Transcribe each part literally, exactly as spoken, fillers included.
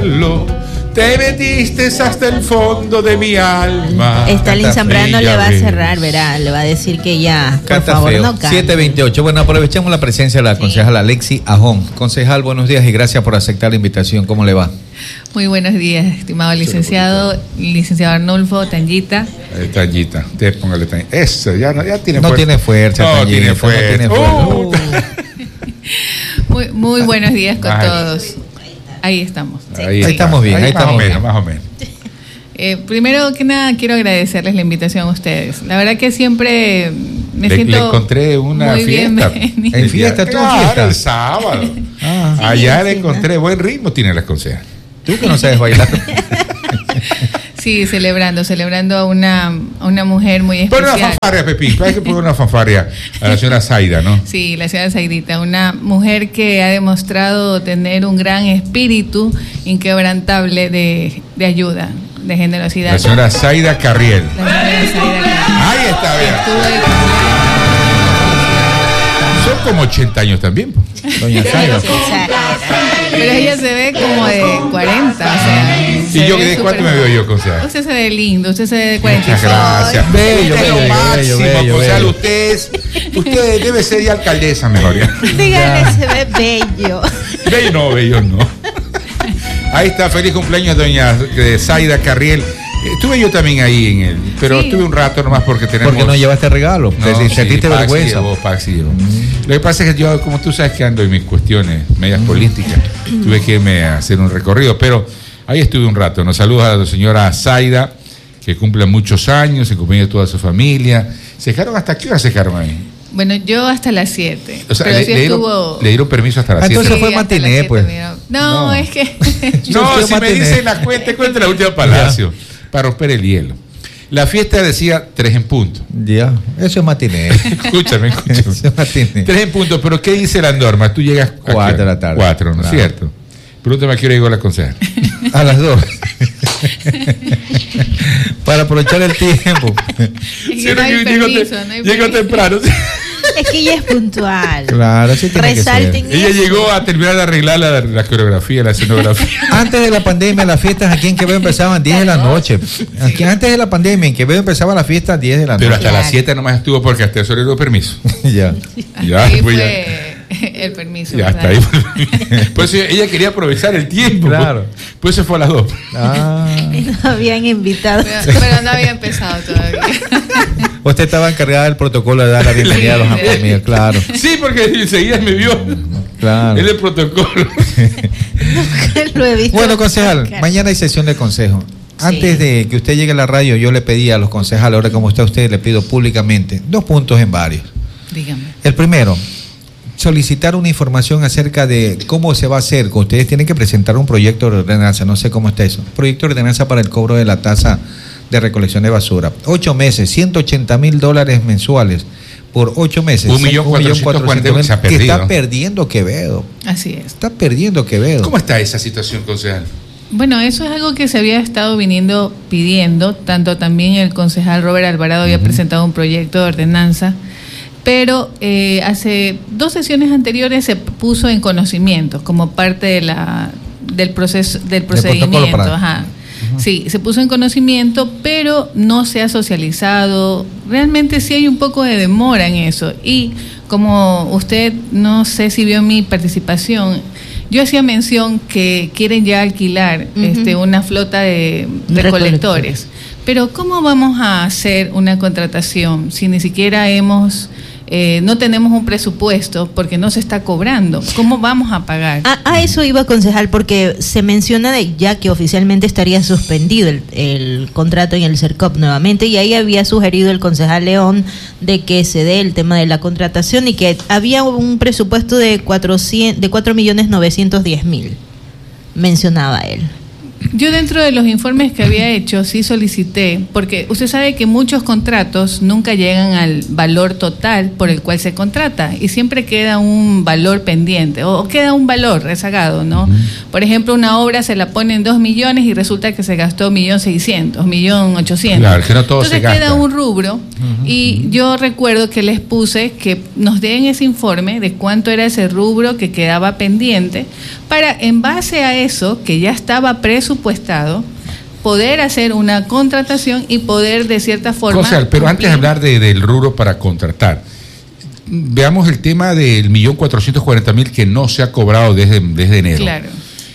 olvidarlo. Te metiste hasta el fondo de mi alma. Stalin Zambrano le va a cerrar, verá, le va a decir que ya, por Canta favor, feo. no cante. siete veintiocho. Bueno, aprovechemos la presencia de la Sí. concejala Alexi Ajón. Concejal, buenos días y gracias por aceptar la invitación. ¿Cómo le va? Muy buenos días, estimado licenciado, licenciado Arnulfo, Tanyita. Eh, Tanyita, usted póngale Tanyita. Eso, ya, no- ya tiene No fuerza. tiene fuerza, No Tanyita, tiene no fuerza. tiene Uh, Muy, muy buenos días con Ay. todos. Ahí estamos. Ahí, Ahí estamos bien, ahí más estamos o menos, bien. más o menos. Eh, primero que nada, quiero agradecerles la invitación a ustedes. La verdad que siempre me le, siento le encontré una muy fiesta. bienvenida. ¿En fiesta? ¿Tuvo Claro, fiesta? el sábado. Ah, Allá Sí, le sí, encontré. Buen ritmo tiene la concejal. tú que no sabes bailar. Sí, celebrando, celebrando a una, a una mujer muy Pon una especial. fanfarria, Pepín. Hay que poner una fanfarria a la señora Zaida, ¿no? Sí, la señora Zaidita, una mujer que ha demostrado tener un gran espíritu inquebrantable de, de ayuda, de generosidad. La señora Zaida Carriel. La señora Zaida Ahí está, vea. estuvo de cumpleaños. Son como ochenta años también. po. Doña Zaida. Pero ella se ve como de cuarenta, o sea. ¿Y se yo ve de cuánto súper- me veo yo, concejal? Usted se ve lindo, usted se ve de cuarenta y Muchas seis. gracias. Bello, Usted es bello, lo bello, máximo, bello, concejal. bello. Usted, es, usted debe ser ya alcaldesa mejor. Ya. Dígale, se ve bello. Bello no, bello no. Ahí está, feliz cumpleaños, doña eh, Zaida Carriel. Estuve yo también ahí en el, pero Sí. estuve un rato nomás porque tenemos. ¿Por qué no llevaste regalo? No, ¿Te sí, sentiste Paxi vergüenza? llevó, Paxi llevó. Lo que pasa es que yo, como tú sabes que ando en mis cuestiones medias políticas, tuve que irme a hacer un recorrido, pero ahí estuve un rato. Nos saluda a la señora Zaida, que cumple muchos años, en compañía de toda su familia. ¿Se dejaron hasta qué hora se dejaron ahí? Bueno, yo hasta las siete. O sea, pero le, sí le dieron, estuvo. le dieron permiso hasta las Ah, siete. entonces fue hasta matiné, las siete pues. me dieron. No, No. es que. No, Fue si me matiné. dicen la cuenta, cuenta la última Palacio, para romper el hielo. La fiesta decía tres en punto. Ya, eso es matiné. Escúchame, escúchame. Eso es matiné. Tres en punto, pero ¿qué dice la norma? Tú llegas a Cuatro qué de la tarde. Cuatro, ¿no es Claro. cierto? Pregúntame a qué hora llegó la concejal. A las dos. Para aprovechar el tiempo. Es que no hay permiso, no hay Llegó permiso. temprano. Es que ella es puntual. Claro, así tiene que ser. Resalten Ella eso. llegó a terminar de arreglar la, la coreografía, la escenografía. Antes de la pandemia, las fiestas aquí en Quevedo empezaban diez de la noche. Aquí, antes de la pandemia, en Quevedo empezaba la fiesta a diez de la Pero noche. hasta las Claro. siete nomás estuvo porque hasta eso le dio permiso. Ya. Ya, Ahí pues fue el permiso. Ya ¿verdad? hasta ahí. Pues ella quería aprovechar el tiempo. Claro. Pues se fue a las dos. Ah. No habían invitado. Pero, pero no había empezado todavía. Usted estaba encargada del protocolo de dar la bienvenida a los Sí. amigos, claro. Sí, porque enseguida me vio. Claro. Es el protocolo. Lo he visto. Bueno, concejal, mañana hay sesión de consejo. Antes Sí. de que usted llegue a la radio, yo le pedí a los concejales, ahora como está usted, le pido públicamente dos puntos en varios. Dígame. El primero, solicitar una información acerca de cómo se va a hacer, que ustedes tienen que presentar un proyecto de ordenanza, no sé cómo está eso, proyecto de ordenanza para el cobro de la tasa de recolección de basura. Ocho meses, ciento ochenta mil dólares mensuales por ocho meses. Un millón cuatrocientos cuarenta mil se ha que perdido. está perdiendo Quevedo. Así es. Está perdiendo Quevedo. ¿Cómo está esa situación, concejal? Bueno, eso es algo que se había estado viniendo pidiendo, tanto también el concejal Robert Alvarado había presentado un proyecto de ordenanza, pero eh, hace dos sesiones anteriores se puso en conocimiento como parte de la del proceso del procedimiento, protocolo para- ajá. Sí, se puso en conocimiento, pero no se ha socializado. Realmente sí hay un poco de demora en eso. Y como usted, no sé si vio mi participación, yo hacía mención que quieren ya alquilar Ujú. este, una flota de Recolectores. recolectores. Pero ¿cómo vamos a hacer una contratación si ni siquiera hemos... Eh, no tenemos un presupuesto porque no se está cobrando? ¿Cómo vamos a pagar? A, a eso iba a concejal porque se menciona de ya que oficialmente estaría suspendido el, el contrato en el CERCOP nuevamente y ahí había sugerido el concejal León de que se dé el tema de la contratación y que había un presupuesto de cuatrocientos, de cuatro millones novecientos diez mil, mencionaba él. Yo dentro de los informes que había hecho sí solicité, porque usted sabe que muchos contratos nunca llegan al valor total por el cual se contrata y siempre queda un valor pendiente o queda un valor rezagado, ¿no? Uh-huh. Por ejemplo, una obra se la pone en dos millones y resulta que se gastó un millón seiscientos, un millón ochocientos. Claro, que no todo Entonces se gasta. queda un rubro uh-huh. y yo recuerdo que les puse que nos den ese informe de cuánto era ese rubro que quedaba pendiente para, en base a eso, que ya estaba presupuestado, poder hacer una contratación y poder de cierta forma... Cosa, pero cumplir. Antes de hablar de, del rubro para contratar, veamos el tema del millón cuatrocientos cuarenta mil que no se ha cobrado desde, desde enero. Claro.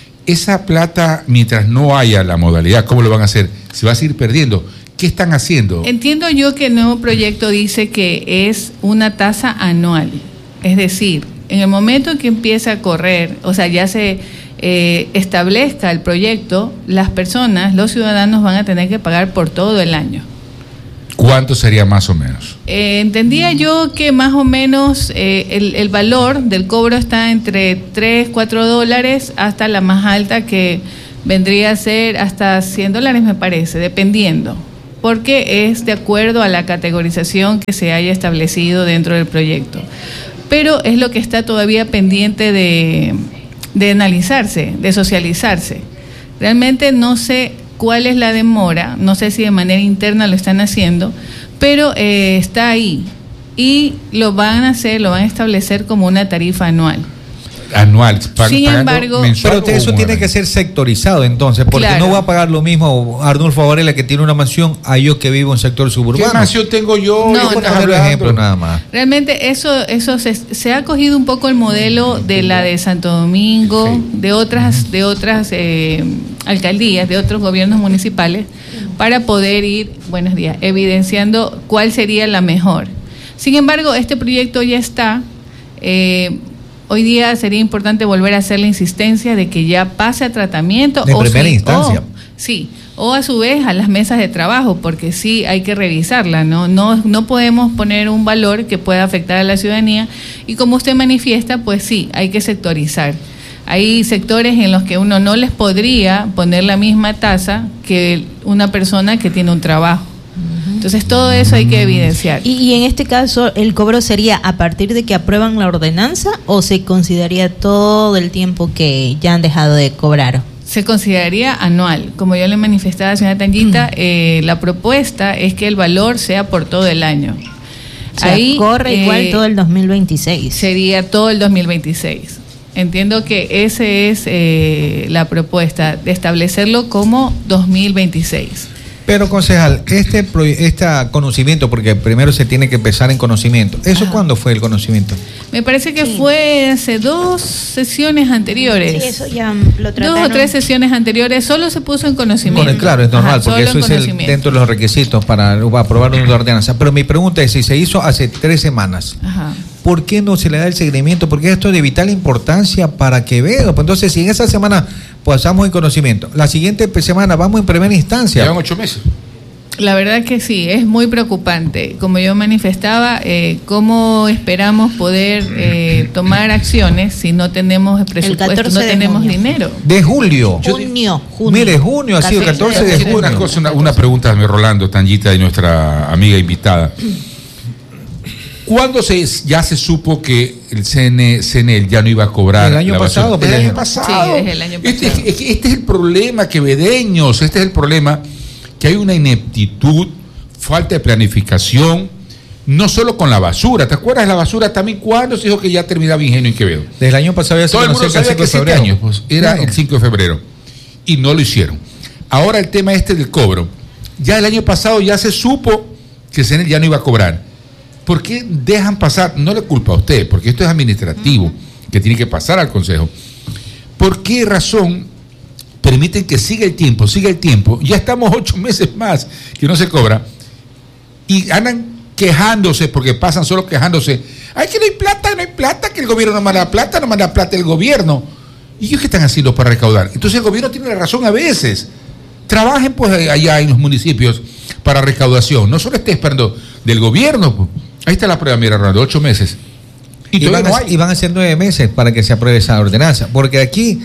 Esa plata, mientras no haya la modalidad, ¿cómo lo van a hacer? Se va a seguir perdiendo. ¿Qué están haciendo? Entiendo yo que el nuevo proyecto dice que es una tasa anual. Es decir, en el momento en que empieza a correr, o sea, ya se eh, establezca el proyecto, las personas, los ciudadanos van a tener que pagar por todo el año. ¿Cuánto sería más o menos? Eh, entendía yo que más o menos eh, el, el valor del cobro está entre tres, cuatro dólares hasta la más alta que vendría a ser hasta cien dólares, me parece, dependiendo, porque es de acuerdo a la categorización que se haya establecido dentro del proyecto. Pero es lo que está todavía pendiente de, de analizarse, de socializarse. Realmente no sé cuál es la demora, no sé si de manera interna lo están haciendo, pero eh, está ahí y lo van a hacer, lo van a establecer como una tarifa anual. Anual, pag- sin embargo, pero eso tiene que ser sectorizado entonces, porque claro. no va a pagar lo mismo Arnulfo Varela que tiene una mansión a yo que vivo en sector suburbano. ¿Qué mansión tengo yo? No, yo no, no, ejemplo nada más. Realmente eso, eso se, se ha cogido un poco el modelo de la de Santo Domingo, sí. de otras, de otras eh, alcaldías, de otros gobiernos municipales, para poder ir, buenos días, evidenciando cuál sería la mejor. Sin embargo, este proyecto ya está. Eh, Hoy día sería importante volver a hacer la insistencia de que ya pase a tratamiento. De o primera sí, instancia. O, sí, o a su vez a las mesas de trabajo, porque sí hay que revisarla, ¿no? No, no podemos poner un valor que pueda afectar a la ciudadanía y como usted manifiesta, pues sí, hay que sectorizar. Hay sectores en los que uno no les podría poner la misma tasa que una persona que tiene un trabajo. Entonces todo eso hay que evidenciar. Y, y en este caso, ¿el cobro sería a partir de que aprueban la ordenanza o se consideraría todo el tiempo que ya han dejado de cobrar? Se consideraría anual. Como yo le manifestaba a la señora Tangita, mm. eh, la propuesta es que el valor sea por todo el año. O sea, ahí corre eh, igual todo el dos mil veintiséis. Sería todo el dos mil veintiséis. Entiendo que esa es eh, la propuesta, de establecerlo como dos mil veintiséis. Pero, concejal, este este conocimiento, porque primero se tiene que empezar en conocimiento, ¿eso Ajá. cuándo fue el conocimiento? Me parece que sí. fue hace dos sesiones anteriores. Sí, eso ya lo trataron. Dos o tres sesiones anteriores, solo se puso en conocimiento. Bueno, claro, es normal, Ajá, porque eso es el, dentro de los requisitos para aprobar una ordenanza. Pero mi pregunta es, si se hizo hace tres semanas, Ajá. ¿por qué no se le da el seguimiento? Porque esto es de vital importancia para Quevedo. Pues entonces, si en esa semana pasamos en conocimiento, la siguiente semana vamos en primera instancia. Llevan ocho meses. La verdad que sí, es muy preocupante. Como yo manifestaba, eh, ¿cómo esperamos poder eh, tomar acciones si no tenemos presupuesto, no tenemos junio. dinero? De julio. Junio, junio. Mire, junio ha sido catorce de junio. Una, cosa, una, una pregunta, mi Rolando, Tangita, y nuestra amiga invitada. ¿Cuándo se, ya se supo que el C N, C N E L ya no iba a cobrar? El año pasado. El año pasado. Sí, es el año pasado. Este, este, este es el problema, quevedeños, este es el problema, que hay una ineptitud, falta de planificación, no solo con la basura. ¿Te acuerdas de la basura también? ¿Cuándo se dijo que ya terminaba Ingenio en Quevedo? Desde el año pasado ya se Todo el mundo sabía que siete años, pues, era claro. el cinco de febrero. Y no lo hicieron. Ahora el tema este del cobro. Ya el año pasado ya se supo que el C N E L ya no iba a cobrar. ¿Por qué dejan pasar? No le culpa a usted, porque esto es administrativo, uh-huh. que tiene que pasar al Consejo. ¿Por qué razón permiten que siga el tiempo, siga el tiempo? Ya estamos ocho meses más que no se cobra y andan quejándose, porque pasan solo quejándose. Ay, que no hay plata, no hay plata, que el gobierno no manda plata, no manda plata el gobierno. ¿Y ellos qué están haciendo para recaudar? Entonces el gobierno tiene la razón a veces. Trabajen pues allá en los municipios para recaudación. No solo esté esperando del gobierno, pues. Ahí está la prueba, mira, Rolando, ocho meses. Y, y, van no a, y van a ser nueve meses para que se apruebe esa ordenanza. Porque aquí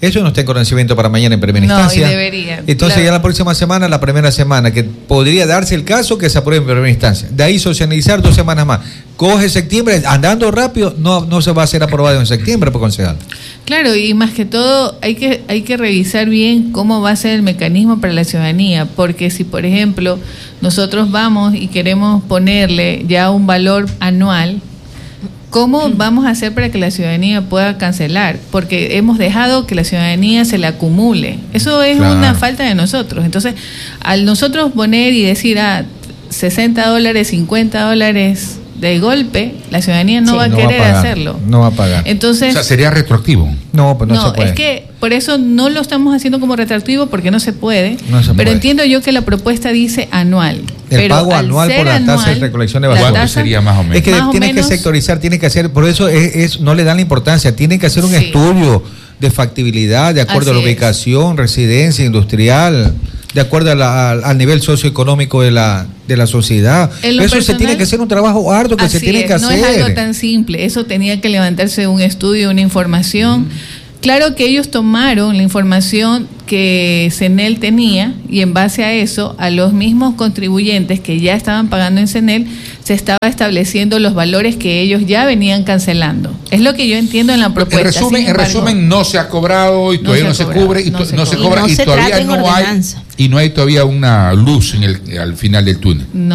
Eso no está en conocimiento para mañana en primera No, instancia. y debería. Entonces Claro. ya la próxima semana, la primera semana, que podría darse el caso que se apruebe en primera instancia. De ahí socializar dos semanas más. Coge septiembre, andando rápido, no, no se va a ser aprobado en septiembre, por concejal. Claro, y más que todo hay que hay que revisar bien cómo va a ser el mecanismo para la ciudadanía, porque si por ejemplo nosotros vamos y queremos ponerle ya un valor anual, ¿cómo vamos a hacer para que la ciudadanía pueda cancelar? Porque hemos dejado que la ciudadanía se le acumule. Eso es Claro. una falta de nosotros. Entonces, al nosotros poner y decir, ah, sesenta dólares, cincuenta dólares de golpe, la ciudadanía no Sí. va a No querer pagar, hacerlo. No va a pagar. Entonces, O sea, sería retroactivo. No, pues no, no, se puede. es que por eso no lo estamos haciendo como retroactivo porque no se puede. No se pero puede. entiendo yo que la propuesta dice anual. El pero pago al anual ser por la tasa de anual, recolección de la basura. ¿Cuánto tasa- sería más o menos? Es que Más o tiene que menos- sectorizar, tiene que hacer, por eso es, es- no le dan la importancia, tiene que hacer un Sí. estudio de factibilidad de acuerdo Así a la es. ubicación, residencia, industrial, de acuerdo a la- al, al nivel socioeconómico de la, de la sociedad. En lo Eso se personal, tiene que hacer un trabajo arduo que se Así tiene es, que no hacer. es algo tan simple, eso tenía que levantarse un estudio, una información. Claro que ellos tomaron la información que CENEL tenía y en base a eso, a los mismos contribuyentes que ya estaban pagando en CENEL, se estaba estableciendo los valores que ellos ya venían cancelando. Es lo que yo entiendo en la propuesta. En resumen, Sin en embargo, resumen, no se ha cobrado y No todavía se no ha se cobrado, cubre y no to- se no se cobra. cobra Y no y se todavía trata en no hay ordenanza. y no hay todavía una luz en el al final del túnel. no